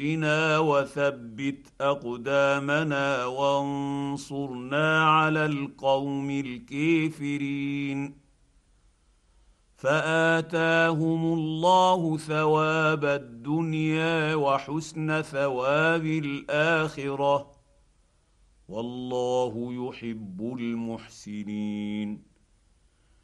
وثبت اقدامنا وانصرنا على القوم الكافرين. فاتاهم الله ثواب الدنيا وحسن ثواب الاخره، والله يحب المحسنين.